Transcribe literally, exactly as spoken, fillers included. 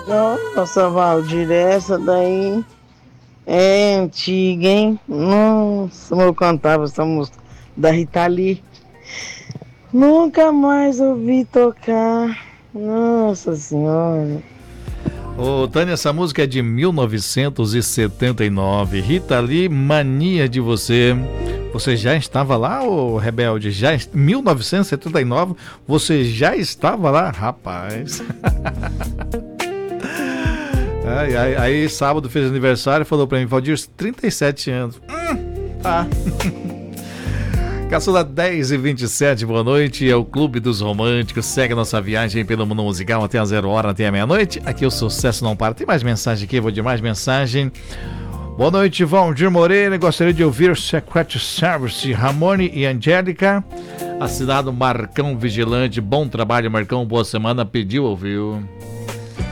Nossa, Valdir, essa daí é antiga, hein? Nossa, eu cantava essa música da Rita Lee. Nunca mais ouvi tocar. Nossa Senhora. Ô, Tânia, essa música é de mil novecentos e setenta e nove. Rita Lee, Mania de Você. Você já estava lá, ô Rebelde? Já, mil novecentos e setenta e nove, você já estava lá? Rapaz. Ai, ai, aí, sábado fez aniversário e falou pra mim, Valdir, trinta e sete anos. Hum, tá. Caçula dez e vinte e sete, boa noite, é o Clube dos Românticos, segue a nossa viagem pelo mundo musical até a zero hora, até a meia-noite, aqui o sucesso não para, tem mais mensagem aqui, vou de mais mensagem. Boa noite, Valdir Moreira, gostaria de ouvir Secret Service, Ramone e Angélica, assinado Marcão Vigilante, bom trabalho Marcão, boa semana, pediu, ouviu.